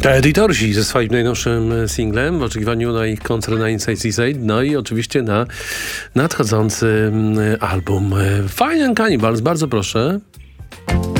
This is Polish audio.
To Editorsi ze swoim najnowszym singlem w oczekiwaniu na ich koncert na Inside Seaside, no i oczywiście na nadchodzący album Fine and Cannibals. Bardzo proszę.